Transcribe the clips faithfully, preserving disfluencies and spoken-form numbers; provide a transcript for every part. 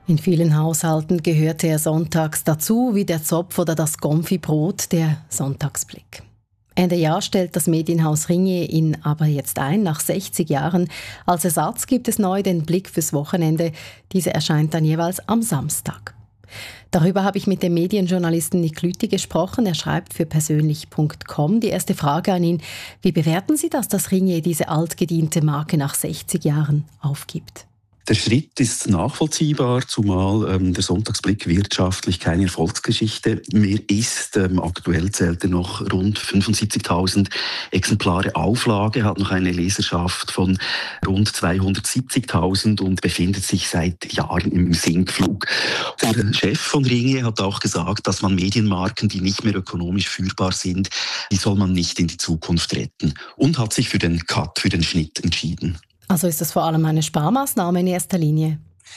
In vielen Haushalten gehörte er sonntags dazu, wie der Zopf oder das Confit-Brot, der Sonntagsblick. Ende Jahr stellt das Medienhaus Ringier ihn aber jetzt ein, nach sechzig Jahren. Als Ersatz gibt es neu den Blick fürs Wochenende. Diese erscheint dann jeweils am Samstag. Darüber habe ich mit dem Medienjournalisten Nick Lüthi gesprochen. Er schreibt für persönlich punkt com. Die erste Frage an ihn: Wie bewerten Sie das, dass Ringier diese altgediente Marke nach sechzig Jahren aufgibt? Der Schritt ist nachvollziehbar, zumal ähm, der Sonntagsblick wirtschaftlich keine Erfolgsgeschichte mehr ist. Ähm, aktuell zählt er noch rund fünfundsiebzigtausend Exemplare Auflage, hat noch eine Leserschaft von rund zweihundertsiebzigtausend und befindet sich seit Jahren im Sinkflug. Der Chef von Ringier hat auch gesagt, dass man Medienmarken, die nicht mehr ökonomisch führbar sind, die soll man nicht in die Zukunft retten, und hat sich für den Cut, für den Schnitt entschieden. Also ist das vor allem eine Sparmaßnahme in erster Linie?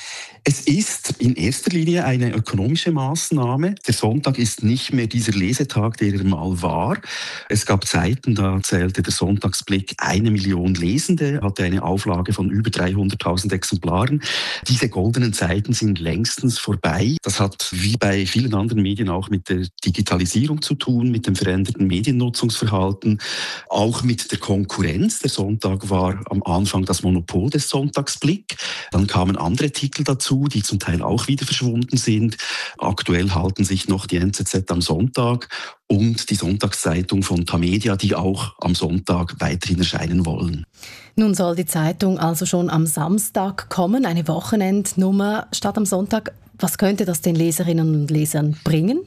Es ist in erster Linie eine ökonomische Maßnahme. Der Sonntag ist nicht mehr dieser Lesetag, der er mal war. Es gab Zeiten, da zählte der Sonntagsblick eine Million Lesende, hatte eine Auflage von über dreihunderttausend Exemplaren. Diese goldenen Zeiten sind längstens vorbei. Das hat wie bei vielen anderen Medien auch mit der Digitalisierung zu tun, mit dem veränderten Mediennutzungsverhalten, auch mit der Konkurrenz. Der Sonntag war am Anfang das Monopol des Sonntagsblick. Dann kamen andere Titel dazu, die zum Teil auch wieder verschwunden sind. Aktuell halten sich noch die N Z Z am Sonntag und die Sonntagszeitung von Tamedia, die auch am Sonntag weiterhin erscheinen wollen. Nun soll die Zeitung also schon am Samstag kommen, eine Wochenendnummer statt am Sonntag. Was könnte das den Leserinnen und Lesern bringen?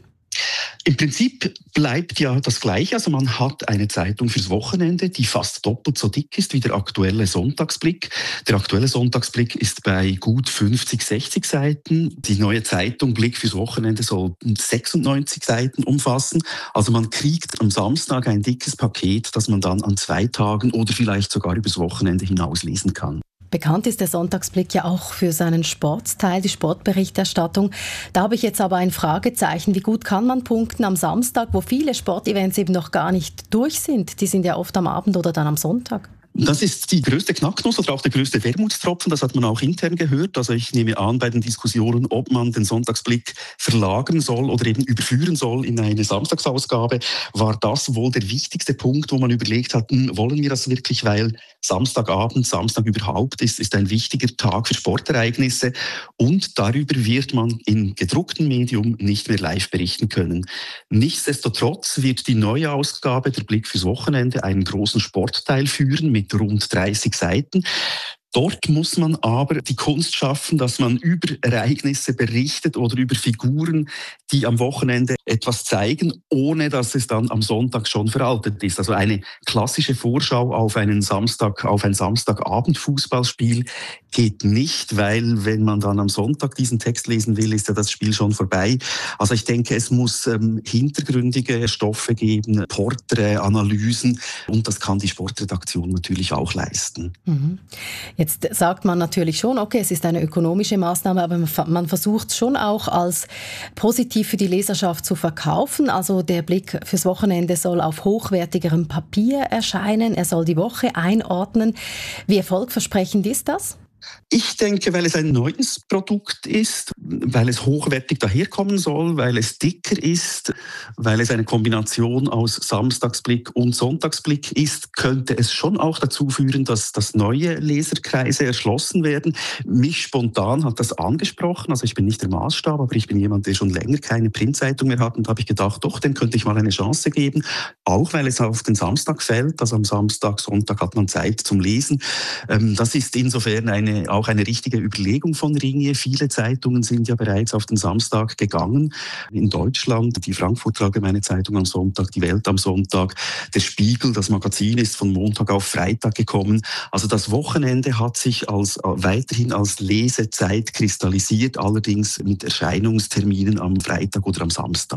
Im Prinzip bleibt ja das Gleiche. Also man hat eine Zeitung fürs Wochenende, die fast doppelt so dick ist wie der aktuelle Sonntagsblick. Der aktuelle Sonntagsblick ist bei gut fünfzig, sechzig Seiten. Die neue Zeitung Blick fürs Wochenende soll sechsundneunzig Seiten umfassen. Also man kriegt am Samstag ein dickes Paket, das man dann an zwei Tagen oder vielleicht sogar übers Wochenende hinaus lesen kann. Bekannt ist der Sonntagsblick ja auch für seinen Sportteil, die Sportberichterstattung. Da habe ich jetzt aber ein Fragezeichen. Wie gut kann man punkten am Samstag, wo viele Sportevents eben noch gar nicht durch sind? Die sind ja oft am Abend oder dann am Sonntag. Das ist die größte Knacknuss oder auch der größte Wermutstropfen, das hat man auch intern gehört. Also ich nehme an, bei den Diskussionen, ob man den Sonntagsblick verlagern soll oder eben überführen soll in eine Samstagsausgabe, war das wohl der wichtigste Punkt, wo man überlegt hat, wollen wir das wirklich, weil Samstagabend, Samstag überhaupt ist, ist ein wichtiger Tag für Sportereignisse und darüber wird man im gedruckten Medium nicht mehr live berichten können. Nichtsdestotrotz wird die neue Ausgabe, der Blick fürs Wochenende, einen großen Sportteil führen mit rund dreißig Seiten. Dort muss man aber die Kunst schaffen, dass man über Ereignisse berichtet oder über Figuren, die am Wochenende etwas zeigen, ohne dass es dann am Sonntag schon veraltet ist. Also eine klassische Vorschau auf einen Samstag, auf ein Samstagabend-Fußballspiel geht nicht, weil wenn man dann am Sonntag diesen Text lesen will, ist ja das Spiel schon vorbei. Also ich denke, es muss ähm, hintergründige Stoffe geben, Porträt, Analysen, und das kann die Sportredaktion natürlich auch leisten. Mhm. Jetzt sagt man natürlich schon, okay, es ist eine ökonomische Maßnahme, aber man versucht schon auch als positiv für die Leserschaft zu verkaufen. Also der Blick fürs Wochenende soll auf hochwertigerem Papier erscheinen, er soll die Woche einordnen. Wie erfolgversprechend ist das? Ich denke, weil es ein neues Produkt ist, weil es hochwertig daherkommen soll, weil es dicker ist, weil es eine Kombination aus Samstagsblick und Sonntagsblick ist, könnte es schon auch dazu führen, dass, dass neue Leserkreise erschlossen werden. Mich spontan hat das angesprochen, also ich bin nicht der Maßstab, aber ich bin jemand, der schon länger keine Printzeitung mehr hat, und habe ich gedacht, doch, dem könnte ich mal eine Chance geben, auch weil es auf den Samstag fällt, also am Samstag, Sonntag hat man Zeit zum Lesen. Das ist insofern eine auch eine richtige Überlegung von Ringier. Viele Zeitungen sind ja bereits auf den Samstag gegangen. In Deutschland die Frankfurter Allgemeine Zeitung am Sonntag, die Welt am Sonntag, der Spiegel, das Magazin ist von Montag auf Freitag gekommen. Also das Wochenende hat sich als, weiterhin als Lesezeit kristallisiert, allerdings mit Erscheinungsterminen am Freitag oder am Samstag.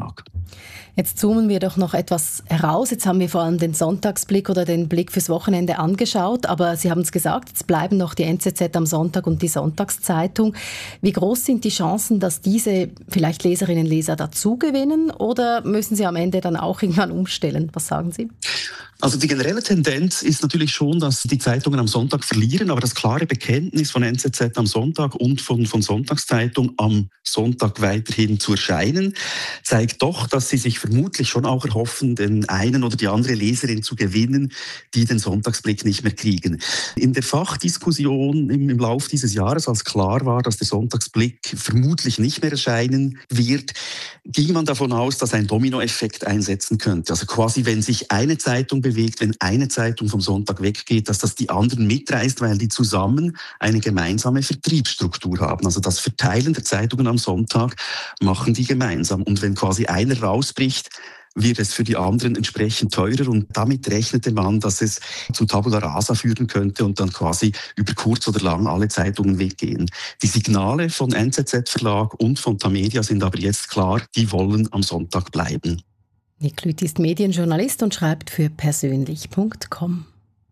Jetzt zoomen wir doch noch etwas heraus. Jetzt haben wir vor allem den Sonntagsblick oder den Blick fürs Wochenende angeschaut. Aber Sie haben es gesagt, jetzt bleiben noch die N Z Z am Sonntag und die Sonntagszeitung. Wie groß sind die Chancen, dass diese vielleicht Leserinnen und Leser dazugewinnen? Oder müssen sie am Ende dann auch irgendwann umstellen? Was sagen Sie? Also die generelle Tendenz ist natürlich schon, dass die Zeitungen am Sonntag verlieren, aber das klare Bekenntnis von N Z Z am Sonntag und von, von Sonntagszeitung am Sonntag weiterhin zu erscheinen, zeigt doch, dass sie sich vermutlich schon auch erhoffen, den einen oder die andere Leserin zu gewinnen, die den Sonntagsblick nicht mehr kriegen. In der Fachdiskussion im, im Laufe dieses Jahres, als klar war, dass der Sonntagsblick vermutlich nicht mehr erscheinen wird, ging man davon aus, dass ein Dominoeffekt einsetzen könnte. Also quasi, wenn sich eine Zeitung bewegt, wenn eine Zeitung vom Sonntag weggeht, dass das die anderen mitreißt, weil die zusammen eine gemeinsame Vertriebsstruktur haben. Also das Verteilen der Zeitungen am Sonntag machen die gemeinsam. Und wenn quasi einer rausbricht, wird es für die anderen entsprechend teurer. Und damit rechnete man, dass es zum Tabula Rasa führen könnte und dann quasi über kurz oder lang alle Zeitungen weggehen. Die Signale von N Z Z Verlag und von Tamedia sind aber jetzt klar, die wollen am Sonntag bleiben. Nick Lüthi ist Medienjournalist und schreibt für persönlich punkt com.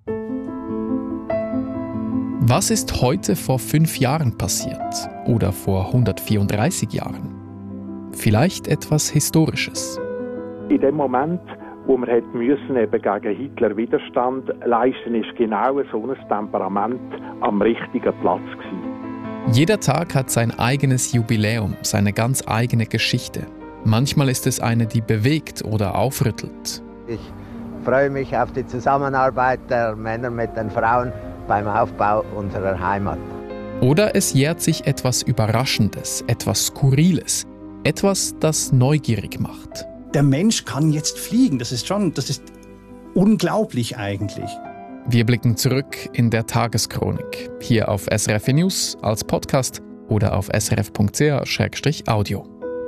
Was ist heute vor fünf Jahren passiert oder vor hundertvierunddreißig Jahren? Vielleicht etwas Historisches. In dem Moment, wo man hätte müssen, eben gegen Hitler Widerstand leisten, ist genau so ein Temperament am richtigen Platz gewesen. Jeder Tag hat sein eigenes Jubiläum, seine ganz eigene Geschichte. Manchmal ist es eine, die bewegt oder aufrüttelt. Ich freue mich auf die Zusammenarbeit der Männer mit den Frauen beim Aufbau unserer Heimat. Oder es jährt sich etwas Überraschendes, etwas Skurriles, etwas, das neugierig macht. Der Mensch kann jetzt fliegen, das ist schon, das ist unglaublich eigentlich. Wir blicken zurück in der Tageschronik, hier auf S R F News als Podcast oder auf s r f punkt c h slash audio.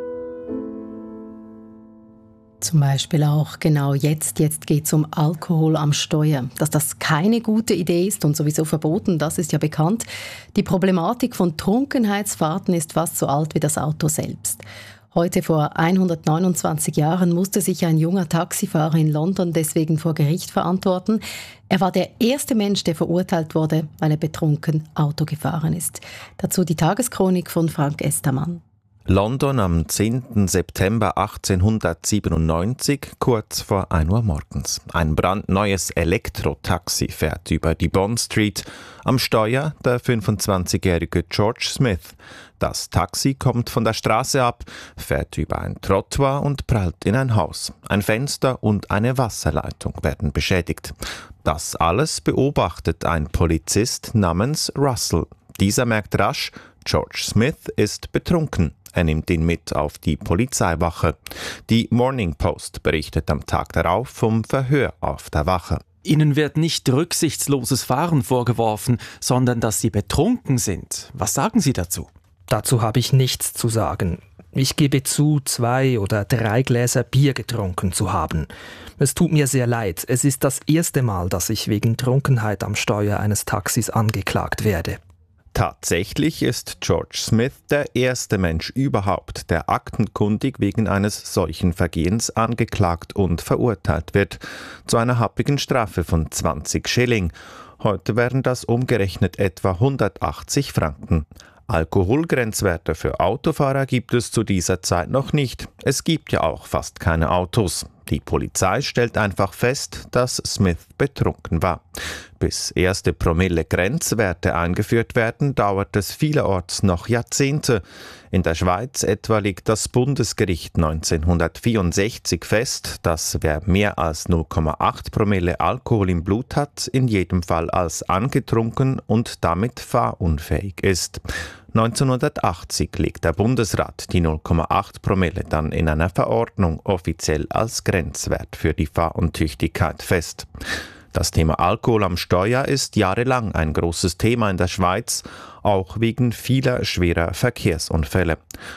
Zum Beispiel auch genau jetzt, jetzt geht es um Alkohol am Steuer. Dass das keine gute Idee ist und sowieso verboten, das ist ja bekannt. Die Problematik von Trunkenheitsfahrten ist fast so alt wie das Auto selbst. Heute vor hundertneunundzwanzig Jahren musste sich ein junger Taxifahrer in London deswegen vor Gericht verantworten. Er war der erste Mensch, der verurteilt wurde, weil er betrunken Auto gefahren ist. Dazu die Tageschronik von Frank Estermann. London am zehnten September achtzehnhundertsiebenundneunzig, kurz vor ein Uhr morgens. Ein brandneues Elektrotaxi fährt über die Bond Street. Am Steuer der fünfundzwanzigjährige George Smith. Das Taxi kommt von der Straße ab, fährt über ein Trottoir und prallt in ein Haus. Ein Fenster und eine Wasserleitung werden beschädigt. Das alles beobachtet ein Polizist namens Russell. Dieser merkt rasch, George Smith ist betrunken. Er nimmt ihn mit auf die Polizeiwache. Die Morning Post berichtet am Tag darauf vom Verhör auf der Wache. Ihnen wird nicht rücksichtsloses Fahren vorgeworfen, sondern dass Sie betrunken sind. Was sagen Sie dazu? Dazu habe ich nichts zu sagen. Ich gebe zu, zwei oder drei Gläser Bier getrunken zu haben. Es tut mir sehr leid. Es ist das erste Mal, dass ich wegen Trunkenheit am Steuer eines Taxis angeklagt werde. Tatsächlich ist George Smith der erste Mensch überhaupt, der aktenkundig wegen eines solchen Vergehens angeklagt und verurteilt wird, zu einer happigen Strafe von zwanzig Schilling. Heute wären das umgerechnet etwa hundertachtzig Franken. Alkoholgrenzwerte für Autofahrer gibt es zu dieser Zeit noch nicht. Es gibt ja auch fast keine Autos. Die Polizei stellt einfach fest, dass Smith betrunken war. Bis erste Promille-Grenzwerte eingeführt werden, dauert es vielerorts noch Jahrzehnte. In der Schweiz etwa legt das Bundesgericht neunzehnhundertvierundsechzig fest, dass wer mehr als null Komma acht Promille Alkohol im Blut hat, in jedem Fall als angetrunken und damit fahrunfähig ist. neunzehnhundertachtzig legt der Bundesrat die null Komma acht Promille dann in einer Verordnung offiziell als Grenzwert für die Fahruntüchtigkeit fest. Das Thema Alkohol am Steuer ist jahrelang ein großes Thema in der Schweiz, auch wegen vieler schwerer Verkehrsunfälle.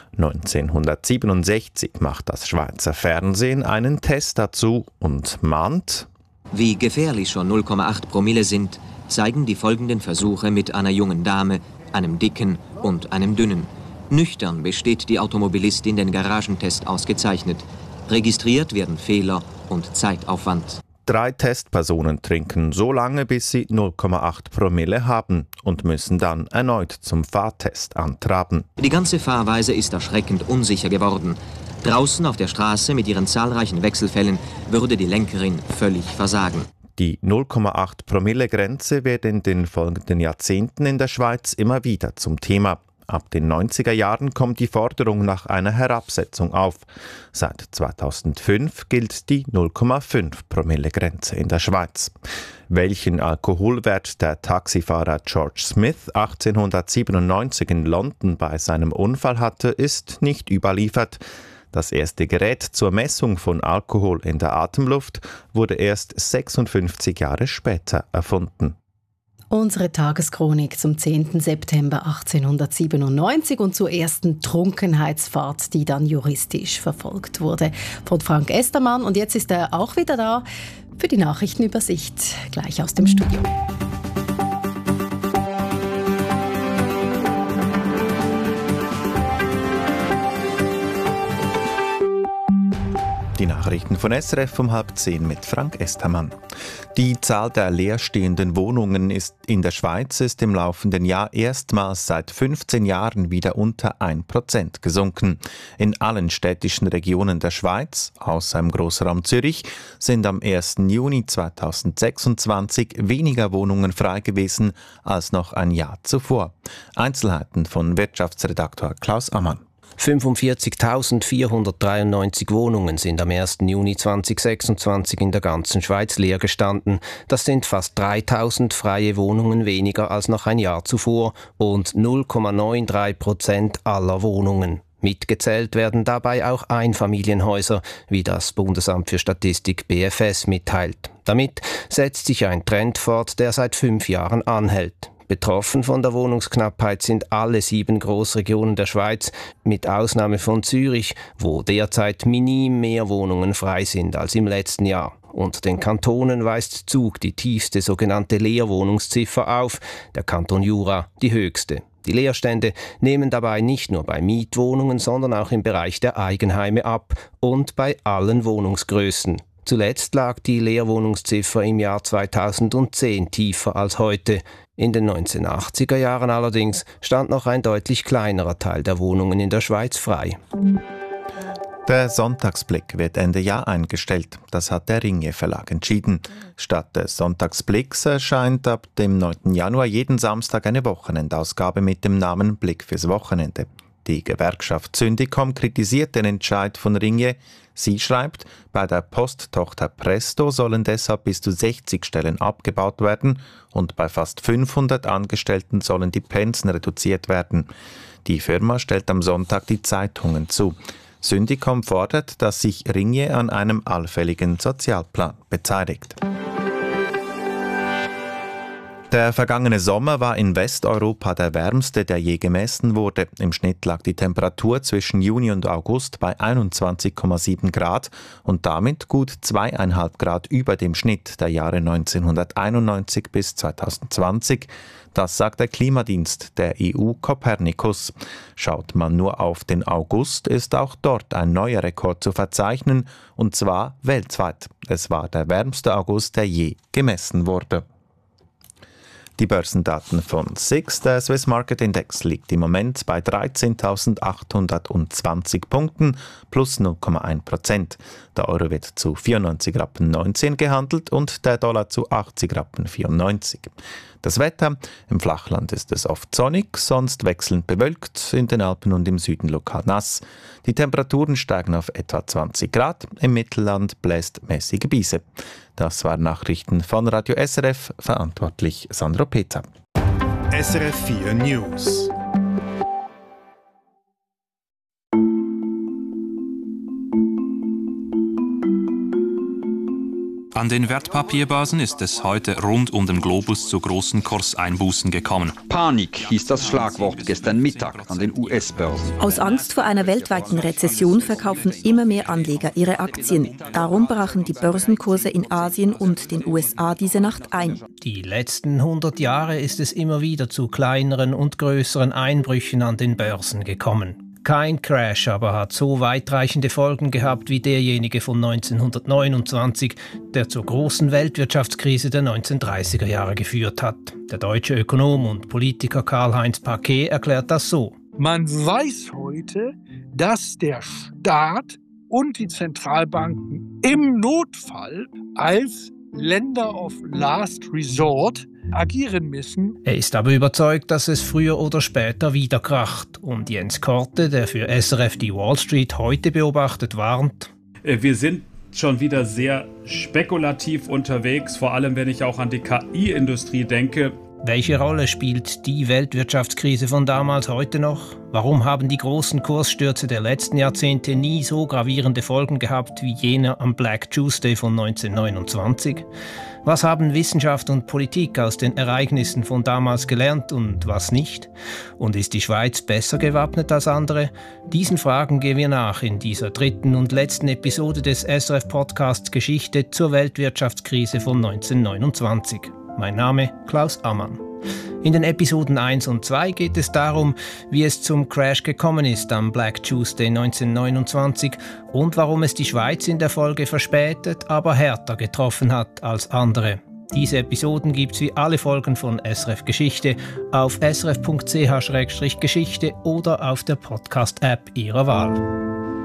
neunzehnhundertsiebenundsechzig macht das Schweizer Fernsehen einen Test dazu und mahnt: Wie gefährlich schon null Komma acht Promille sind, zeigen die folgenden Versuche mit einer jungen Dame, einem Dicken und einem Dünnen. Nüchtern besteht die Automobilistin den Garagentest ausgezeichnet. Registriert werden Fehler und Zeitaufwand. Drei Testpersonen trinken so lange, bis sie null Komma acht Promille haben und müssen dann erneut zum Fahrtest antraben. Die ganze Fahrweise ist erschreckend unsicher geworden. Draußen auf der Straße mit ihren zahlreichen Wechselfällen würde die Lenkerin völlig versagen. Die null Komma acht Promille Grenze wird in den folgenden Jahrzehnten in der Schweiz immer wieder zum Thema. Ab den neunziger Jahren kommt die Forderung nach einer Herabsetzung auf. Seit zweitausendfünf gilt die null Komma fünf Promille Grenze in der Schweiz. Welchen Alkoholwert der Taxifahrer George Smith achtzehnhundertsiebenundneunzig in London bei seinem Unfall hatte, ist nicht überliefert. Das erste Gerät zur Messung von Alkohol in der Atemluft wurde erst sechsundfünfzig Jahre später erfunden. Unsere Tageschronik zum zehnten September achtzehnhundertsiebenundneunzig und zur ersten Trunkenheitsfahrt, die dann juristisch verfolgt wurde, von Frank Estermann. Und jetzt ist er auch wieder da für die Nachrichtenübersicht, gleich aus dem Studio. Die Nachrichten von S R F um halb zehn mit Frank Estermann. Die Zahl der leerstehenden Wohnungen ist in der Schweiz ist im laufenden Jahr erstmals seit fünfzehn Jahren wieder unter ein Prozent gesunken. In allen städtischen Regionen der Schweiz, außer im Grossraum Zürich, sind am ersten Juni zweitausendsechsundzwanzig weniger Wohnungen frei gewesen als noch ein Jahr zuvor. Einzelheiten von Wirtschaftsredaktor Klaus Ammann. fünfundvierzigtausendvierhundertdreiundneunzig Wohnungen sind am ersten Juni zweitausendsechsundzwanzig in der ganzen Schweiz leer gestanden. Das sind fast dreitausend freie Wohnungen weniger als noch ein Jahr zuvor und null Komma dreiundneunzig Prozent aller Wohnungen. Mitgezählt werden dabei auch Einfamilienhäuser, wie das Bundesamt für Statistik B F S mitteilt. Damit setzt sich ein Trend fort, der seit fünf Jahren anhält. Betroffen von der Wohnungsknappheit sind alle sieben Großregionen der Schweiz, mit Ausnahme von Zürich, wo derzeit minim mehr Wohnungen frei sind als im letzten Jahr. Unter den Kantonen weist Zug die tiefste sogenannte Leerwohnungsziffer auf, der Kanton Jura die höchste. Die Leerstände nehmen dabei nicht nur bei Mietwohnungen, sondern auch im Bereich der Eigenheime ab und bei allen Wohnungsgrößen. Zuletzt lag die Leerwohnungsziffer im Jahr zweitausendzehn tiefer als heute. In den neunzehnhundertachtziger Jahren allerdings stand noch ein deutlich kleinerer Teil der Wohnungen in der Schweiz frei. Der Sonntagsblick wird Ende Jahr eingestellt. Das hat der Ringier Verlag entschieden. Statt des Sonntagsblicks erscheint ab dem neunten Januar jeden Samstag eine Wochenendausgabe mit dem Namen Blick fürs Wochenende. Die Gewerkschaft Syndicom kritisiert den Entscheid von Ringier. Sie schreibt, bei der Posttochter Presto sollen deshalb bis zu sechzig Stellen abgebaut werden und bei fast fünfhundert Angestellten sollen die Pensen reduziert werden. Die Firma stellt am Sonntag die Zeitungen zu. Syndicom fordert, dass sich Ringier an einem allfälligen Sozialplan beteiligt. Der vergangene Sommer war in Westeuropa der wärmste, der je gemessen wurde. Im Schnitt lag die Temperatur zwischen Juni und August bei einundzwanzig Komma sieben Grad und damit gut zweieinhalb Grad über dem Schnitt der Jahre neunzehnhunderteinundneunzig bis zweitausendzwanzig. Das sagt der Klimadienst der E U Copernicus. Schaut man nur auf den August, ist auch dort ein neuer Rekord zu verzeichnen, und zwar weltweit. Es war der wärmste August, der je gemessen wurde. Die Börsendaten von S I X, der Swiss Market Index, liegt im Moment bei dreizehntausendachthundertzwanzig Punkten plus null Komma eins Prozent. Der Euro wird zu vierundneunzig Rappen neunzehn gehandelt und der Dollar zu achtzig Rappen vierundneunzig. Das Wetter: im Flachland ist es oft sonnig, sonst wechselnd bewölkt, in den Alpen und im Süden lokal nass. Die Temperaturen steigen auf etwa zwanzig Grad, im Mittelland bläst mäßige Brise. Das waren Nachrichten von Radio S R F, verantwortlich Sandro Peter. S R F vier News. An den Wertpapierbörsen ist es heute rund um den Globus zu großen Kurseinbußen gekommen. Panik hieß das Schlagwort gestern Mittag an den U S-Börsen. Aus Angst vor einer weltweiten Rezession verkaufen immer mehr Anleger ihre Aktien. Darum brachen die Börsenkurse in Asien und den U S A diese Nacht ein. Die letzten hundert Jahre ist es immer wieder zu kleineren und größeren Einbrüchen an den Börsen gekommen. Kein Crash aber hat so weitreichende Folgen gehabt wie derjenige von neunzehnhundertneunundzwanzig, der zur großen Weltwirtschaftskrise der neunzehnhundertdreißiger Jahre geführt hat. Der deutsche Ökonom und Politiker Karl-Heinz Paquet erklärt das so. Man weiß heute, dass der Staat und die Zentralbanken im Notfall als Länder of Last Resort agieren müssen. Er ist aber überzeugt, dass es früher oder später wieder kracht. Und Jens Korte, der für S R F die Wall Street heute beobachtet, warnt. Wir sind schon wieder sehr spekulativ unterwegs, vor allem wenn ich auch an die K I-Industrie denke. Welche Rolle spielt die Weltwirtschaftskrise von damals heute noch? Warum haben die großen Kursstürze der letzten Jahrzehnte nie so gravierende Folgen gehabt wie jener am Black Tuesday von neunzehnhundertneunundzwanzig? Was haben Wissenschaft und Politik aus den Ereignissen von damals gelernt und was nicht? Und ist die Schweiz besser gewappnet als andere? Diesen Fragen gehen wir nach in dieser dritten und letzten Episode des S R F-Podcasts Geschichte zur Weltwirtschaftskrise von neunzehnhundertneunundzwanzig. Mein Name Klaus Ammann. In den Episoden eins und zwei geht es darum, wie es zum Crash gekommen ist am Black Tuesday neunzehnhundertneunundzwanzig und warum es die Schweiz in der Folge verspätet, aber härter getroffen hat als andere. Diese Episoden gibt's wie alle Folgen von S R F Geschichte auf s r f punkt c h slash geschichte oder auf der Podcast-App Ihrer Wahl.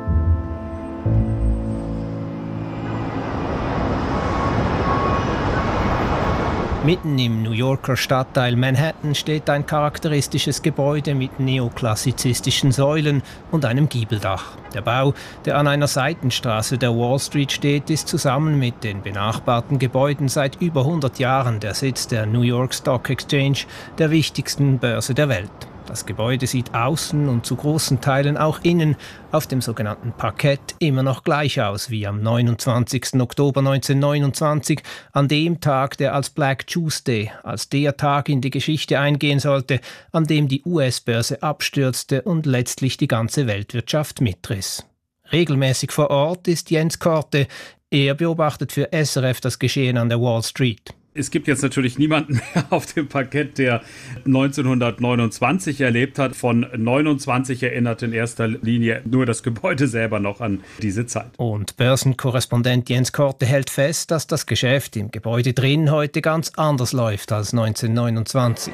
Mitten im New Yorker Stadtteil Manhattan steht ein charakteristisches Gebäude mit neoklassizistischen Säulen und einem Giebeldach. Der Bau, der an einer Seitenstraße der Wall Street steht, ist zusammen mit den benachbarten Gebäuden seit über hundert Jahren der Sitz der New York Stock Exchange, der wichtigsten Börse der Welt. Das Gebäude sieht außen und zu großen Teilen auch innen auf dem sogenannten Parkett immer noch gleich aus wie am neunundzwanzigsten Oktober neunzehnhundertneunundzwanzig, an dem Tag, der als Black Tuesday, als der Tag in die Geschichte eingehen sollte, an dem die U S-Börse abstürzte und letztlich die ganze Weltwirtschaft mitriss. Regelmäßig vor Ort ist Jens Korte. Er beobachtet für S R F das Geschehen an der Wall Street. Es gibt jetzt natürlich niemanden mehr auf dem Parkett, der neunzehnhundertneunundzwanzig erlebt hat. Von neunundzwanzig erinnert in erster Linie nur das Gebäude selber noch an diese Zeit. Und Börsenkorrespondent Jens Korte hält fest, dass das Geschäft im Gebäude drin heute ganz anders läuft als neunzehnhundertneunundzwanzig.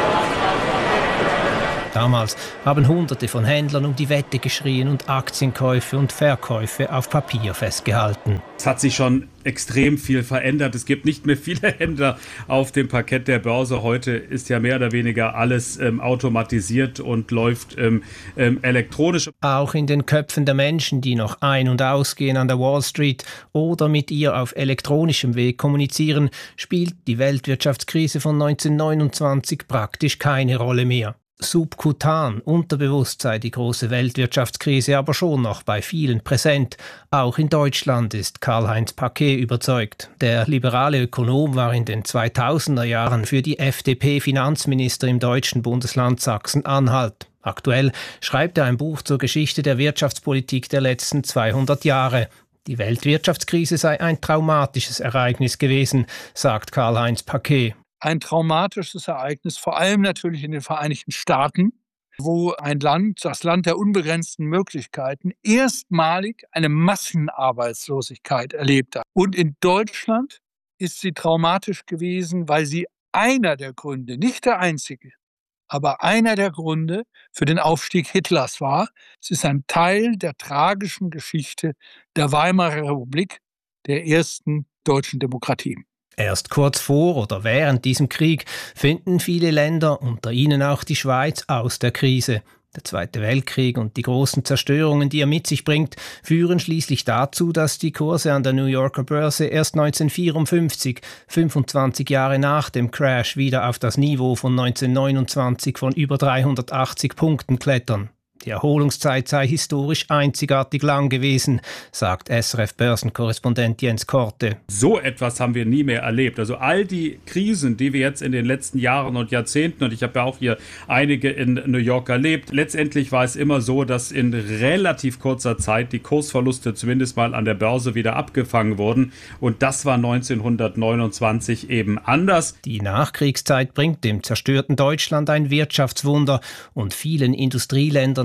Damals haben Hunderte von Händlern um die Wette geschrien und Aktienkäufe und Verkäufe auf Papier festgehalten. Es hat sich schon extrem viel verändert. Es gibt nicht mehr viele Händler auf dem Parkett der Börse. Heute ist ja mehr oder weniger alles ähm, automatisiert und läuft ähm, ähm, elektronisch. Auch in den Köpfen der Menschen, die noch ein- und ausgehen an der Wall Street oder mit ihr auf elektronischem Weg kommunizieren, spielt die Weltwirtschaftskrise von neunzehnhundertneunundzwanzig praktisch keine Rolle mehr. Subkutan, unterbewusst sei die große Weltwirtschaftskrise aber schon noch bei vielen präsent. Auch in Deutschland ist Karl-Heinz Paquet überzeugt. Der liberale Ökonom war in den zweitausender Jahren für die F D P-Finanzminister im deutschen Bundesland Sachsen-Anhalt. Aktuell schreibt er ein Buch zur Geschichte der Wirtschaftspolitik der letzten zweihundert Jahre. Die Weltwirtschaftskrise sei ein traumatisches Ereignis gewesen, sagt Karl-Heinz Paquet. Ein traumatisches Ereignis, vor allem natürlich in den Vereinigten Staaten, wo ein Land, das Land der unbegrenzten Möglichkeiten, erstmalig eine Massenarbeitslosigkeit erlebt hat. Und in Deutschland ist sie traumatisch gewesen, weil sie einer der Gründe, nicht der einzige, aber einer der Gründe für den Aufstieg Hitlers war. Es ist ein Teil der tragischen Geschichte der Weimarer Republik, der ersten deutschen Demokratie. Erst kurz vor oder während diesem Krieg finden viele Länder, unter ihnen auch die Schweiz, aus der Krise. Der Zweite Weltkrieg und die großen Zerstörungen, die er mit sich bringt, führen schließlich dazu, dass die Kurse an der New Yorker Börse erst neunzehnhundertvierundfünfzig, fünfundzwanzig Jahre nach dem Crash, wieder auf das Niveau von neunzehnhundertneunundzwanzig von über dreihundertachtzig Punkten klettern. Die Erholungszeit sei historisch einzigartig lang gewesen, sagt S R F-Börsenkorrespondent Jens Korte. So etwas haben wir nie mehr erlebt. Also all die Krisen, die wir jetzt in den letzten Jahren und Jahrzehnten, und ich habe ja auch hier einige in New York erlebt, letztendlich war es immer so, dass in relativ kurzer Zeit die Kursverluste zumindest mal an der Börse wieder abgefangen wurden. Und das war neunzehnhundertneunundzwanzig eben anders. Die Nachkriegszeit bringt dem zerstörten Deutschland ein Wirtschaftswunder und vielen Industrieländern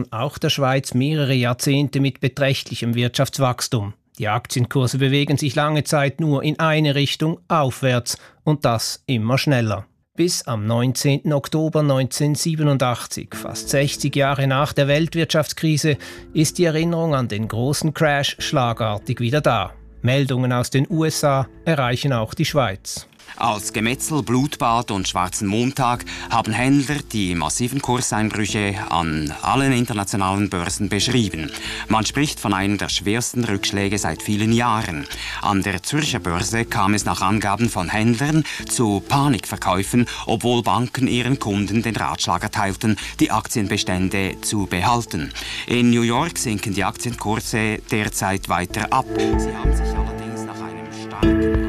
auch der Schweiz mehrere Jahrzehnte mit beträchtlichem Wirtschaftswachstum. Die Aktienkurse bewegen sich lange Zeit nur in eine Richtung aufwärts und das immer schneller. Bis am neunzehnten Oktober neunzehnhundertsiebenundachtzig, fast sechzig Jahre nach der Weltwirtschaftskrise, ist die Erinnerung an den großen Crash schlagartig wieder da. Meldungen aus den U S A erreichen auch die Schweiz. Als Gemetzel, Blutbad und Schwarzen Montag haben Händler die massiven Kurseinbrüche an allen internationalen Börsen beschrieben. Man spricht von einem der schwersten Rückschläge seit vielen Jahren. An der Zürcher Börse kam es nach Angaben von Händlern zu Panikverkäufen, obwohl Banken ihren Kunden den Ratschlag erteilten, die Aktienbestände zu behalten. In New York sinken die Aktienkurse derzeit weiter ab. Sie haben sich allerdings nach einem starken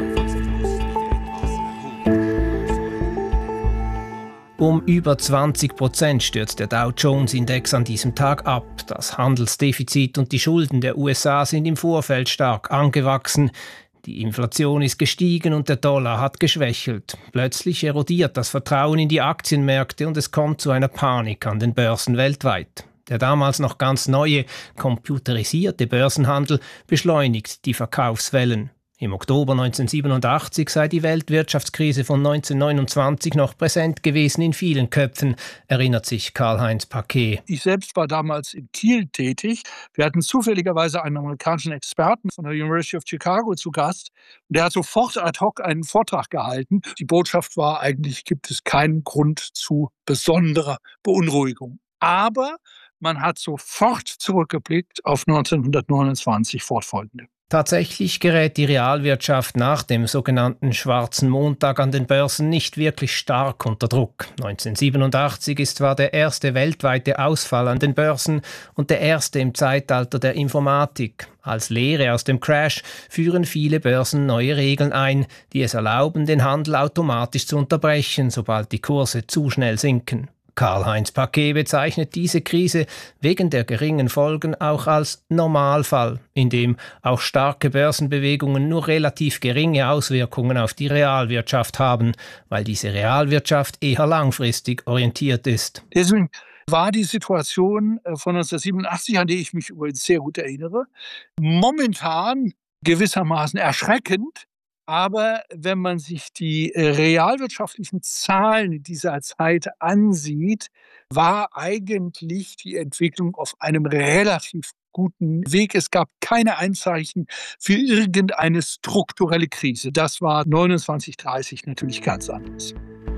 Um über zwanzig Prozent stürzt der Dow Jones Index an diesem Tag ab. Das Handelsdefizit und die Schulden der U S A sind im Vorfeld stark angewachsen. Die Inflation ist gestiegen und der Dollar hat geschwächelt. Plötzlich erodiert das Vertrauen in die Aktienmärkte und es kommt zu einer Panik an den Börsen weltweit. Der damals noch ganz neue, computerisierte Börsenhandel beschleunigt die Verkaufswellen. Im Oktober neunzehnhundertsiebenundachtzig sei die Weltwirtschaftskrise von neunzehnhundertneunundzwanzig noch präsent gewesen in vielen Köpfen, erinnert sich Karl-Heinz Paquet. Ich selbst war damals in Kiel tätig. Wir hatten zufälligerweise einen amerikanischen Experten von der University of Chicago zu Gast. Und der hat sofort ad hoc einen Vortrag gehalten. Die Botschaft war, eigentlich gibt es keinen Grund zu besonderer Beunruhigung. Aber man hat sofort zurückgeblickt auf neunzehnhundertneunundzwanzig fortfolgende. Tatsächlich gerät die Realwirtschaft nach dem sogenannten Schwarzen Montag an den Börsen nicht wirklich stark unter Druck. neunzehnhundertsiebenundachtzig ist zwar der erste weltweite Ausfall an den Börsen und der erste im Zeitalter der Informatik. Als Lehre aus dem Crash führen viele Börsen neue Regeln ein, die es erlauben, den Handel automatisch zu unterbrechen, sobald die Kurse zu schnell sinken. Karl-Heinz Paquet bezeichnet diese Krise wegen der geringen Folgen auch als Normalfall, in dem auch starke Börsenbewegungen nur relativ geringe Auswirkungen auf die Realwirtschaft haben, weil diese Realwirtschaft eher langfristig orientiert ist. Deswegen war die Situation von neunzehnhundertsiebenundachtzig, an die ich mich übrigens sehr gut erinnere, momentan gewissermaßen erschreckend. Aber wenn man sich die realwirtschaftlichen Zahlen dieser Zeit ansieht, war eigentlich die Entwicklung auf einem relativ guten Weg. Es gab keine Anzeichen für irgendeine strukturelle Krise. Das war neunundzwanzig dreißig natürlich ganz anders.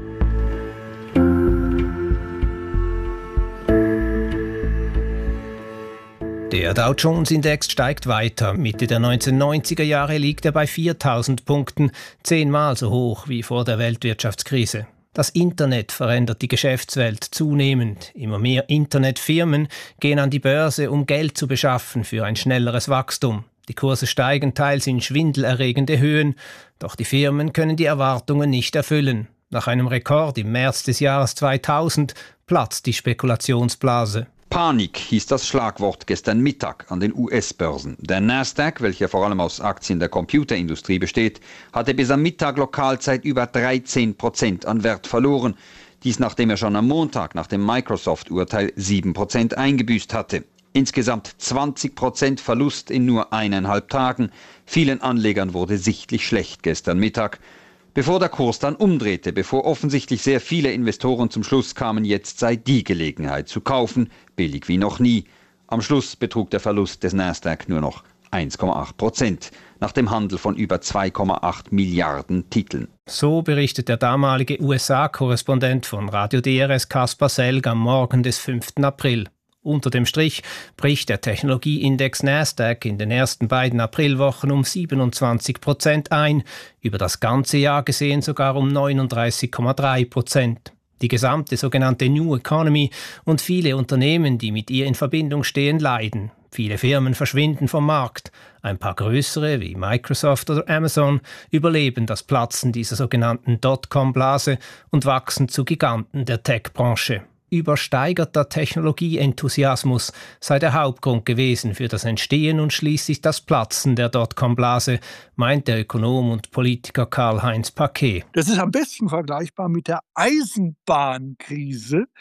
Der Dow Jones Index steigt weiter. Mitte der neunzehnhundertneunziger Jahre liegt er bei viertausend Punkten, zehnmal so hoch wie vor der Weltwirtschaftskrise. Das Internet verändert die Geschäftswelt zunehmend. Immer mehr Internetfirmen gehen an die Börse, um Geld zu beschaffen für ein schnelleres Wachstum. Die Kurse steigen teils in schwindelerregende Höhen, doch die Firmen können die Erwartungen nicht erfüllen. Nach einem Rekord im März des Jahres zweitausend platzt die Spekulationsblase. Panik hieß das Schlagwort gestern Mittag an den U S-Börsen. Der Nasdaq, welcher vor allem aus Aktien der Computerindustrie besteht, hatte bis am Mittag Lokalzeit über dreizehn Prozent an Wert verloren. Dies nachdem er schon am Montag nach dem Microsoft-Urteil sieben Prozent eingebüßt hatte. Insgesamt zwanzig Prozent Verlust in nur eineinhalb Tagen. Vielen Anlegern wurde sichtlich schlecht gestern Mittag. Bevor der Kurs dann umdrehte, bevor offensichtlich sehr viele Investoren zum Schluss kamen, jetzt sei die Gelegenheit zu kaufen, billig wie noch nie. Am Schluss betrug der Verlust des Nasdaq nur noch eins Komma acht Prozent, nach dem Handel von über zwei Komma acht Milliarden Titeln. So berichtet der damalige U S A-Korrespondent von Radio D R S Kaspar Selg am Morgen des fünften April. Unter dem Strich bricht der Technologieindex Nasdaq in den ersten beiden Aprilwochen um siebenundzwanzig Prozent ein, über das ganze Jahr gesehen sogar um neununddreißig Komma drei Prozent. Die gesamte sogenannte New Economy und viele Unternehmen, die mit ihr in Verbindung stehen, leiden. Viele Firmen verschwinden vom Markt. Ein paar größere, wie Microsoft oder Amazon, überleben das Platzen dieser sogenannten Dotcom-Blase und wachsen zu Giganten der Tech-Branche. Übersteigerter Technologieenthusiasmus sei der Hauptgrund gewesen für das Entstehen und schließlich das Platzen der Dotcom-Blase, meint der Ökonom und Politiker Karl-Heinz Paquet. Das ist am besten vergleichbar mit der Eisenbahnkrise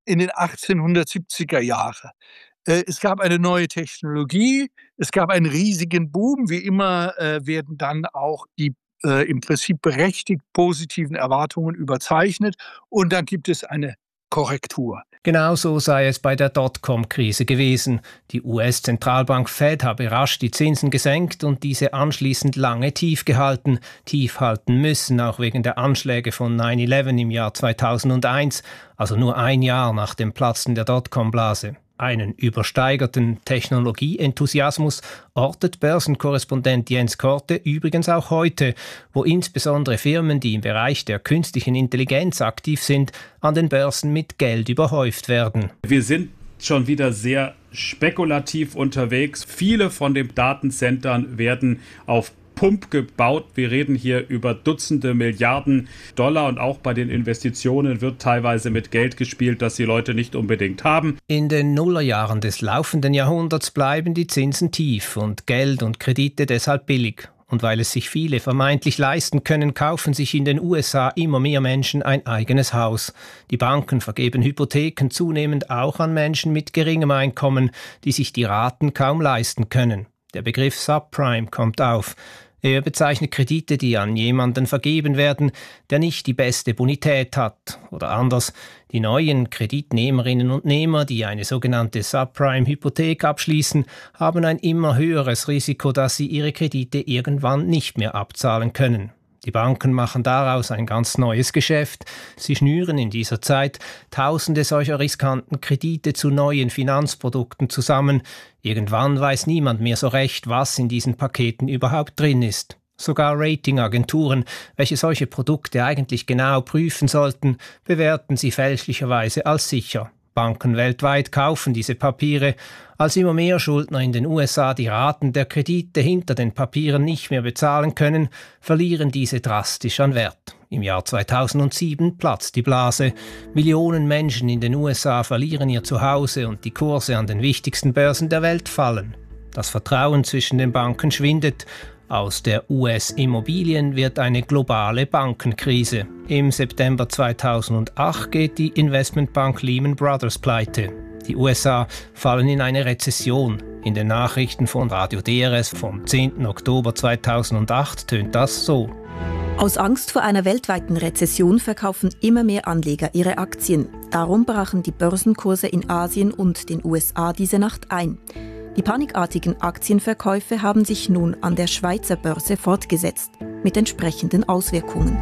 in den achtzehnhundertsiebziger Jahren. Es gab eine neue Technologie, es gab einen riesigen Boom. Wie immer äh, werden dann auch die äh, im Prinzip berechtigt positiven Erwartungen überzeichnet und dann gibt es eine Korrektur. Genauso sei es bei der Dotcom-Krise gewesen. Die U S-Zentralbank Fed habe rasch die Zinsen gesenkt und diese anschließend lange tief gehalten, tief halten müssen, auch wegen der Anschläge von neun elf im Jahr zweitausendeins, also nur ein Jahr nach dem Platzen der Dotcom-Blase. Einen übersteigerten Technologieenthusiasmus ortet Börsenkorrespondent Jens Korte übrigens auch heute, wo insbesondere Firmen, die im Bereich der künstlichen Intelligenz aktiv sind, an den Börsen mit Geld überhäuft werden. Wir sind schon wieder sehr spekulativ unterwegs. Viele von den Datencentern werden auf Pump gebaut. Wir reden hier über Dutzende Milliarden Dollar und auch bei den Investitionen wird teilweise mit Geld gespielt, das die Leute nicht unbedingt haben. In den Nullerjahren des laufenden Jahrhunderts bleiben die Zinsen tief und Geld und Kredite deshalb billig. Und weil es sich viele vermeintlich leisten können, kaufen sich in den U S A immer mehr Menschen ein eigenes Haus. Die Banken vergeben Hypotheken zunehmend auch an Menschen mit geringem Einkommen, die sich die Raten kaum leisten können. Der Begriff Subprime kommt auf. Er bezeichnet Kredite, die an jemanden vergeben werden, der nicht die beste Bonität hat. Oder anders, die neuen Kreditnehmerinnen und Nehmer, die eine sogenannte Subprime-Hypothek abschließen, haben ein immer höheres Risiko, dass sie ihre Kredite irgendwann nicht mehr abzahlen können. Die Banken machen daraus ein ganz neues Geschäft. Sie schnüren in dieser Zeit Tausende solcher riskanten Kredite zu neuen Finanzprodukten zusammen. Irgendwann weiß niemand mehr so recht, was in diesen Paketen überhaupt drin ist. Sogar Ratingagenturen, welche solche Produkte eigentlich genau prüfen sollten, bewerten sie fälschlicherweise als sicher. Banken weltweit kaufen diese Papiere. Als immer mehr Schuldner in den U S A die Raten der Kredite hinter den Papieren nicht mehr bezahlen können, verlieren diese drastisch an Wert. Im Jahr zweitausendsieben platzt die Blase. Millionen Menschen in den U S A verlieren ihr Zuhause und die Kurse an den wichtigsten Börsen der Welt fallen. Das Vertrauen zwischen den Banken schwindet. Aus der U S-Immobilien wird eine globale Bankenkrise. Im September zweitausendacht geht die Investmentbank Lehman Brothers pleite. Die U S A fallen in eine Rezession. In den Nachrichten von Radio D R S vom zehnten Oktober zweitausendacht tönt das so. Aus Angst vor einer weltweiten Rezession verkaufen immer mehr Anleger ihre Aktien. Darum brachen die Börsenkurse in Asien und den U S A diese Nacht ein. Die panikartigen Aktienverkäufe haben sich nun an der Schweizer Börse fortgesetzt, mit entsprechenden Auswirkungen.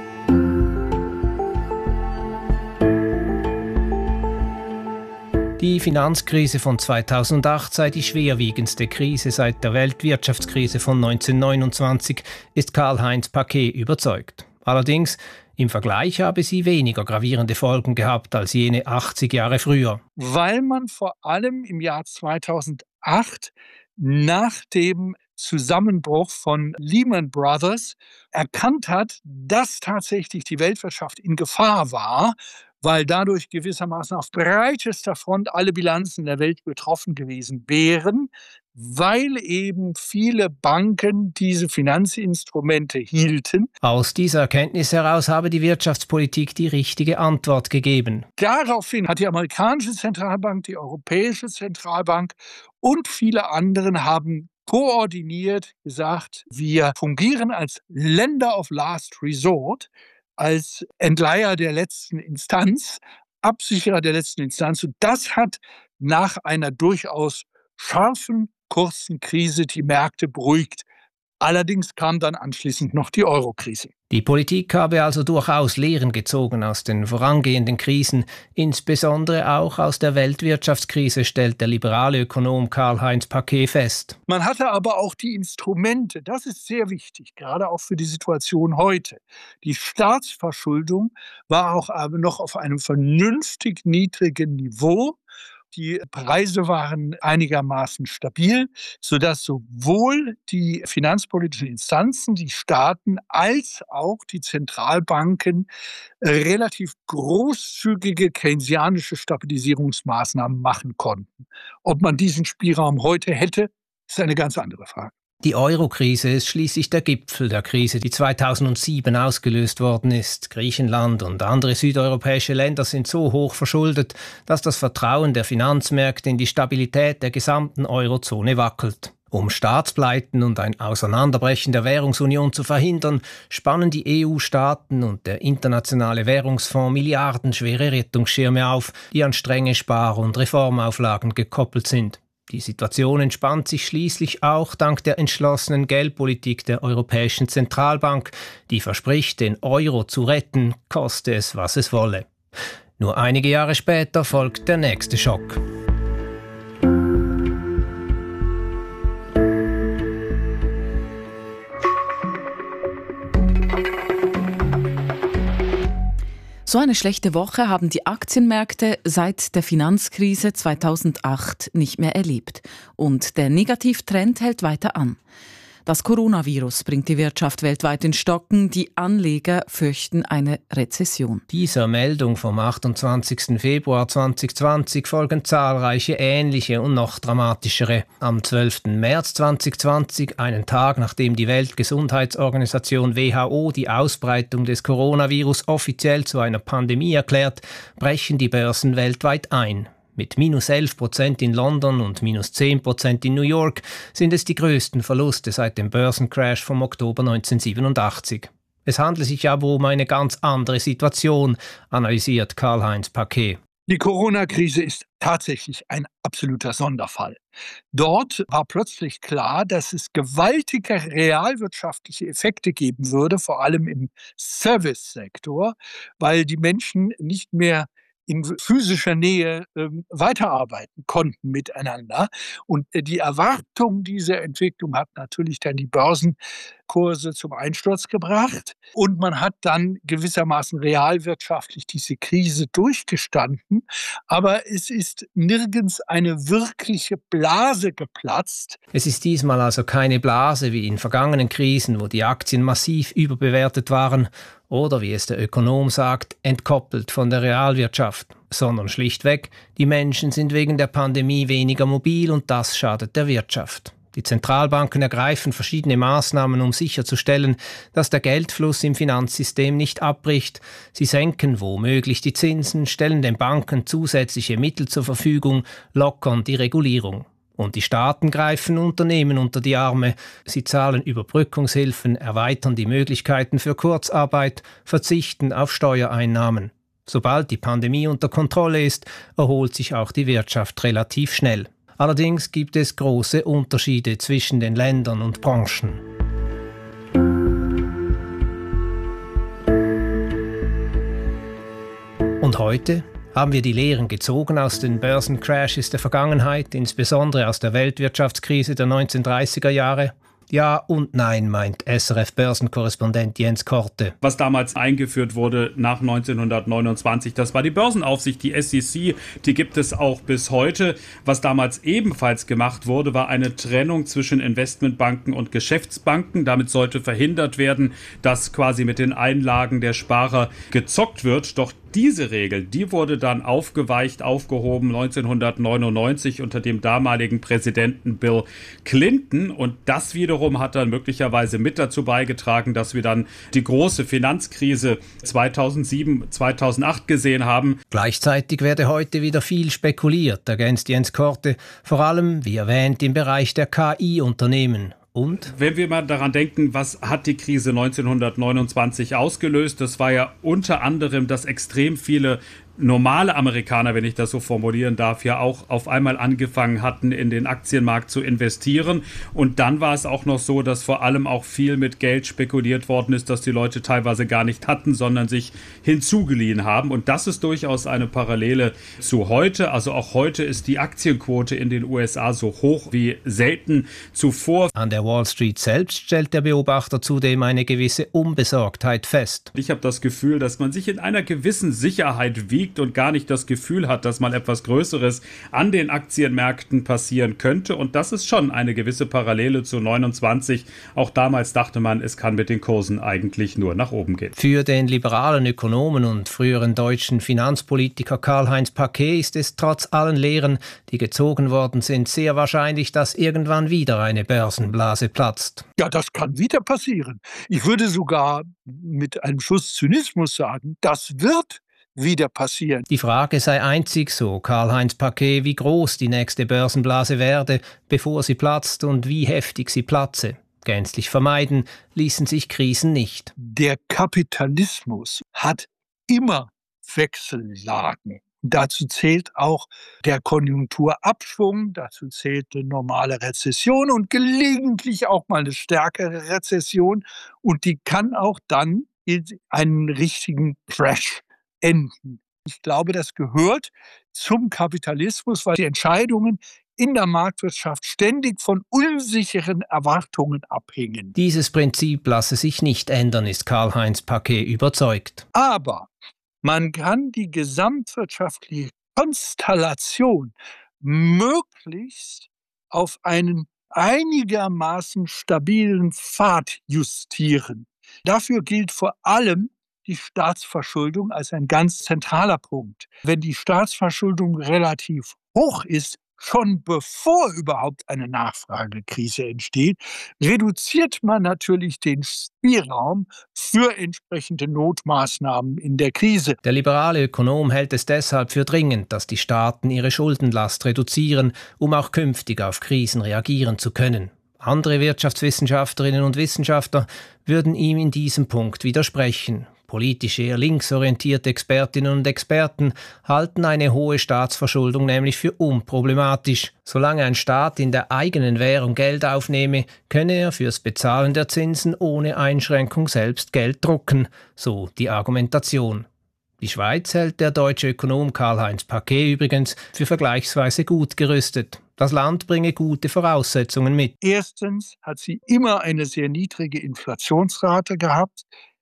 Die Finanzkrise von zweitausendacht sei die schwerwiegendste Krise seit der Weltwirtschaftskrise von neunzehnhundertneunundzwanzig, ist Karl-Heinz Paquet überzeugt. Allerdings, im Vergleich habe sie weniger gravierende Folgen gehabt als jene achtzig Jahre früher. Weil man vor allem im Jahr zweitausendacht nach dem Zusammenbruch von Lehman Brothers erkannt hat, dass tatsächlich die Weltwirtschaft in Gefahr war, weil dadurch gewissermaßen auf breitester Front alle Bilanzen der Welt betroffen gewesen wären, weil eben viele Banken diese Finanzinstrumente hielten. Aus dieser Erkenntnis heraus habe die Wirtschaftspolitik die richtige Antwort gegeben. Daraufhin hat die amerikanische Zentralbank, die europäische Zentralbank und viele andere haben koordiniert gesagt, wir fungieren als Lender of Last Resort, als Entleiher der letzten Instanz, Absicherer der letzten Instanz. Und das hat nach einer durchaus scharfen, kurzen Krise die Märkte beruhigt. Allerdings kam dann anschließend noch die Euro-Krise. Die Politik habe also durchaus Lehren gezogen aus den vorangehenden Krisen, insbesondere auch aus der Weltwirtschaftskrise, stellt der liberale Ökonom Karl-Heinz Paquet fest. Man hatte aber auch die Instrumente, das ist sehr wichtig, gerade auch für die Situation heute. Die Staatsverschuldung war auch aber noch auf einem vernünftig niedrigen Niveau. Die Preise waren einigermaßen stabil, sodass sowohl die finanzpolitischen Instanzen, die Staaten, als auch die Zentralbanken relativ großzügige keynesianische Stabilisierungsmaßnahmen machen konnten. Ob man diesen Spielraum heute hätte, ist eine ganz andere Frage. Die Euro-Krise ist schließlich der Gipfel der Krise, die zweitausendsieben ausgelöst worden ist. Griechenland und andere südeuropäische Länder sind so hoch verschuldet, dass das Vertrauen der Finanzmärkte in die Stabilität der gesamten Eurozone wackelt. Um Staatspleiten und ein Auseinanderbrechen der Währungsunion zu verhindern, spannen die E U-Staaten und der Internationale Währungsfonds milliardenschwere Rettungsschirme auf, die an strenge Spar- und Reformauflagen gekoppelt sind. Die Situation entspannt sich schließlich auch dank der entschlossenen Geldpolitik der Europäischen Zentralbank, die verspricht, den Euro zu retten, koste es, was es wolle. Nur einige Jahre später folgt der nächste Schock. So eine schlechte Woche haben die Aktienmärkte seit der Finanzkrise zweitausendacht nicht mehr erlebt. Und der Negativtrend hält weiter an. Das Coronavirus bringt die Wirtschaft weltweit in Stocken. Die Anleger fürchten eine Rezession. Dieser Meldung vom achtundzwanzigsten Februar zweitausendzwanzig folgen zahlreiche ähnliche und noch dramatischere. Am zwölften März zweitausendzwanzig, einen Tag nachdem die Weltgesundheitsorganisation W H O die Ausbreitung des Coronavirus offiziell zu einer Pandemie erklärt, brechen die Börsen weltweit ein. Mit minus elf Prozent in London und minus zehn Prozent in New York sind es die größten Verluste seit dem Börsencrash vom Oktober neunzehnhundertsiebenundachtzig. Es handelt sich aber um eine ganz andere Situation, analysiert Karl-Heinz Paquet. Die Corona-Krise ist tatsächlich ein absoluter Sonderfall. Dort war plötzlich klar, dass es gewaltige realwirtschaftliche Effekte geben würde, vor allem im Service-Sektor, weil die Menschen nicht mehr in physischer Nähe äh, weiterarbeiten konnten miteinander. Und äh, die Erwartung dieser Entwicklung hat natürlich dann die Börsenkurse zum Einsturz gebracht. Und man hat dann gewissermaßen realwirtschaftlich diese Krise durchgestanden. Aber es ist nirgends eine wirkliche Blase geplatzt. Es ist diesmal also keine Blase wie in vergangenen Krisen, wo die Aktien massiv überbewertet waren, oder wie es der Ökonom sagt, entkoppelt von der Realwirtschaft, sondern schlichtweg, die Menschen sind wegen der Pandemie weniger mobil und das schadet der Wirtschaft. Die Zentralbanken ergreifen verschiedene Maßnahmen, um sicherzustellen, dass der Geldfluss im Finanzsystem nicht abbricht. Sie senken womöglich die Zinsen, stellen den Banken zusätzliche Mittel zur Verfügung, lockern die Regulierung. Und die Staaten greifen Unternehmen unter die Arme. Sie zahlen Überbrückungshilfen, erweitern die Möglichkeiten für Kurzarbeit, verzichten auf Steuereinnahmen. Sobald die Pandemie unter Kontrolle ist, erholt sich auch die Wirtschaft relativ schnell. Allerdings gibt es große Unterschiede zwischen den Ländern und Branchen. Und heute? Haben wir die Lehren gezogen aus den Börsencrashes der Vergangenheit, insbesondere aus der Weltwirtschaftskrise der neunzehnhundertdreißiger Jahre? Ja und nein, meint S R F-Börsenkorrespondent Jens Korte. Was damals eingeführt wurde nach neunzehnhundertneunundzwanzig, das war die Börsenaufsicht, die S E C, die gibt es auch bis heute. Was damals ebenfalls gemacht wurde, war eine Trennung zwischen Investmentbanken und Geschäftsbanken. Damit sollte verhindert werden, dass quasi mit den Einlagen der Sparer gezockt wird. Doch diese Regel, die wurde dann aufgeweicht, aufgehoben neunzehnhundertneunundneunzig unter dem damaligen Präsidenten Bill Clinton. Und das wiederum hat dann möglicherweise mit dazu beigetragen, dass wir dann die große Finanzkrise zweitausendsieben, zweitausendacht gesehen haben. Gleichzeitig werde heute wieder viel spekuliert, ergänzt Jens Korte, vor allem, wie erwähnt, im Bereich der K I-Unternehmen. Und? Wenn wir mal daran denken, was hat die Krise neunzehnhundertneunundzwanzig ausgelöst? Das war ja unter anderem, dass extrem viele normale Amerikaner, wenn ich das so formulieren darf, ja auch auf einmal angefangen hatten, in den Aktienmarkt zu investieren. Und dann war es auch noch so, dass vor allem auch viel mit Geld spekuliert worden ist, das die Leute teilweise gar nicht hatten, sondern sich hinzugeliehen haben. Und das ist durchaus eine Parallele zu heute. Also auch heute ist die Aktienquote in den U S A so hoch wie selten zuvor. An der Wall Street selbst stellt der Beobachter zudem eine gewisse Unbesorgtheit fest. Ich habe das Gefühl, dass man sich in einer gewissen Sicherheit wiegt, liegt und gar nicht das Gefühl hat, dass mal etwas Größeres an den Aktienmärkten passieren könnte. Und das ist schon eine gewisse Parallele zu neunundzwanzig. Auch damals dachte man, es kann mit den Kursen eigentlich nur nach oben gehen. Für den liberalen Ökonomen und früheren deutschen Finanzpolitiker Karl-Heinz Pacquet ist es trotz allen Lehren, die gezogen worden sind, sehr wahrscheinlich, dass irgendwann wieder eine Börsenblase platzt. Ja, das kann wieder passieren. Ich würde sogar mit einem Schuss Zynismus sagen, das wird wieder passieren. Die Frage sei einzig, so Karl-Heinz Pacquet, wie groß die nächste Börsenblase werde, bevor sie platzt und wie heftig sie platze. Gänzlich vermeiden ließen sich Krisen nicht. Der Kapitalismus hat immer Wechsellagen. Dazu zählt auch der Konjunkturabschwung, dazu zählt eine normale Rezession und gelegentlich auch mal eine stärkere Rezession. Und die kann auch dann in einen richtigen Crash enden. Ich glaube, das gehört zum Kapitalismus, weil die Entscheidungen in der Marktwirtschaft ständig von unsicheren Erwartungen abhängen. Dieses Prinzip lasse sich nicht ändern, ist Karl-Heinz Pacquet überzeugt. Aber man kann die gesamtwirtschaftliche Konstellation möglichst auf einen einigermaßen stabilen Pfad justieren. Dafür gilt vor allem die Staatsverschuldung als ein ganz zentraler Punkt. Wenn die Staatsverschuldung relativ hoch ist, schon bevor überhaupt eine Nachfragekrise entsteht, reduziert man natürlich den Spielraum für entsprechende Notmaßnahmen in der Krise. Der liberale Ökonom hält es deshalb für dringend, dass die Staaten ihre Schuldenlast reduzieren, um auch künftig auf Krisen reagieren zu können. Andere Wirtschaftswissenschaftlerinnen und Wissenschaftler würden ihm in diesem Punkt widersprechen. Politisch eher linksorientierte Expertinnen und Experten halten eine hohe Staatsverschuldung nämlich für unproblematisch. Solange ein Staat in der eigenen Währung Geld aufnehme, könne er fürs Bezahlen der Zinsen ohne Einschränkung selbst Geld drucken, so die Argumentation. Die Schweiz hält der deutsche Ökonom Karl-Heinz Pacquet übrigens für vergleichsweise gut gerüstet. Das Land bringe gute Voraussetzungen mit. Erstens hat sie immer eine sehr niedrige Inflationsrate gehabt.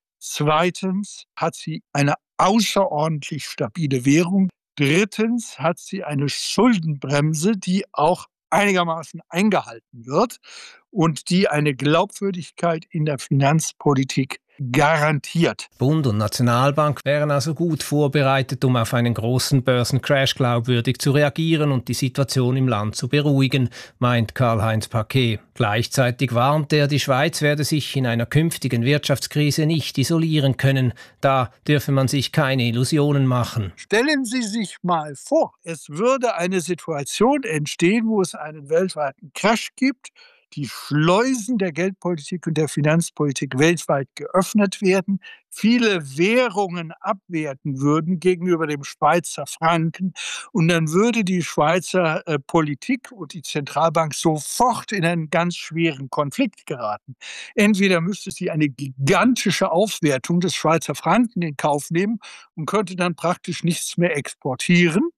Zweitens hat sie eine außerordentlich stabile Währung. Drittens hat sie eine Schuldenbremse, die auch einigermaßen eingehalten wird und die eine Glaubwürdigkeit in der Finanzpolitik garantiert. Bund und Nationalbank wären also gut vorbereitet, um auf einen großen Börsencrash glaubwürdig zu reagieren und die Situation im Land zu beruhigen, meint Karl-Heinz Pacquet. Gleichzeitig warnt er, die Schweiz werde sich in einer künftigen Wirtschaftskrise nicht isolieren können. Da dürfe man sich keine Illusionen machen. Stellen Sie sich mal vor, es würde eine Situation entstehen, wo es einen weltweiten Crash gibt, die Schleusen der Geldpolitik und der Finanzpolitik weltweit geöffnet werden, viele Währungen abwerten würden gegenüber dem Schweizer Franken und dann würde die Schweizer äh, Politik und die Zentralbank sofort in einen ganz schweren Konflikt geraten. Entweder müsste sie eine gigantische Aufwertung des Schweizer Franken in Kauf nehmen und könnte dann praktisch nichts mehr exportieren,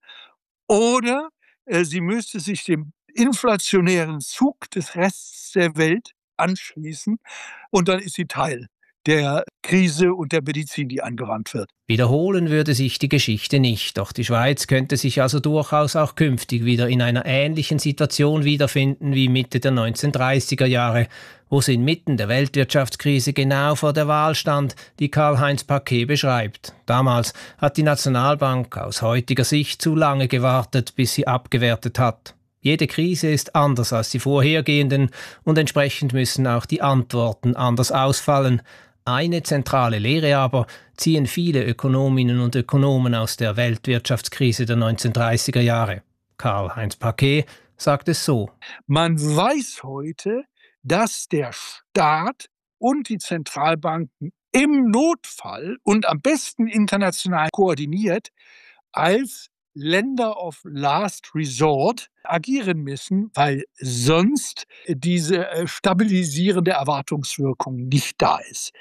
oder äh, sie müsste sich dem inflationären Zug des Rests der Welt anschließen und dann ist sie Teil der Krise und der Medizin, die angewandt wird. Wiederholen würde sich die Geschichte nicht, doch die Schweiz könnte sich also durchaus auch künftig wieder in einer ähnlichen Situation wiederfinden wie Mitte der neunzehnhundertdreißiger Jahre, wo sie inmitten der Weltwirtschaftskrise genau vor der Wahl stand, die Karl-Heinz Pacquet beschreibt. Damals hat die Nationalbank aus heutiger Sicht zu lange gewartet, bis sie abgewertet hat. Jede Krise ist anders als die vorhergehenden und entsprechend müssen auch die Antworten anders ausfallen. Eine zentrale Lehre aber ziehen viele Ökonominnen und Ökonomen aus der Weltwirtschaftskrise der neunzehnhundertdreißiger Jahre. Karl-Heinz Pacquet sagt es so: Man weiß heute, dass der Staat und die Zentralbanken im Notfall und am besten international koordiniert als Länder of Last Resort agieren müssen, weil sonst diese stabilisierende Erwartungswirkung nicht da ist.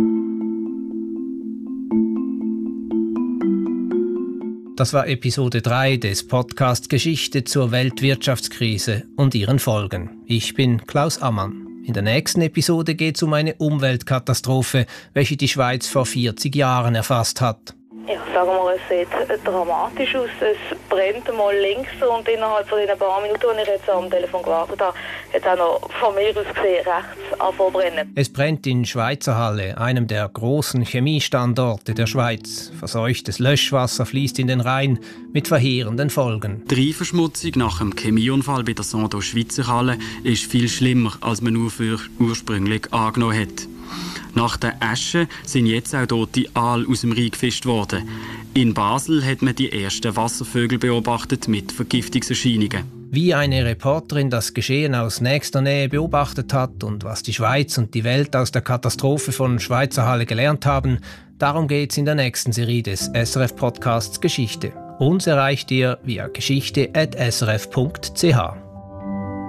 Das war Episode drei des Podcast Geschichte zur Weltwirtschaftskrise und ihren Folgen. Ich bin Klaus Ammann. In der nächsten Episode geht es um eine Umweltkatastrophe, welche die Schweiz vor vierzig Jahren erfasst hat. Ja, sagen wir, es sieht dramatisch aus. Es brennt mal links und innerhalb von den paar Minuten, als ich jetzt am Telefon gewartet habe, hat es auch noch von mir aus gesehen rechts angefangen zu brennen. Es brennt in Schweizerhalle, einem der großen Chemiestandorte der Schweiz. Verseuchtes Löschwasser fließt in den Rhein mit verheerenden Folgen. Die Rheinverschmutzung nach dem Chemieunfall bei der Sandoz Schweizerhalle ist viel schlimmer, als man nur für ursprünglich angenommen hat. Nach der Asche sind jetzt auch tote Aale aus dem Rhein gefischt worden. In Basel hat man die ersten Wasservögel beobachtet mit Vergiftungserscheinungen. Wie eine Reporterin das Geschehen aus nächster Nähe beobachtet hat und was die Schweiz und die Welt aus der Katastrophe von Schweizerhalle gelernt haben, darum geht es in der nächsten Serie des S R F-Podcasts Geschichte. Uns erreicht ihr via geschichte at s r f punkt c h.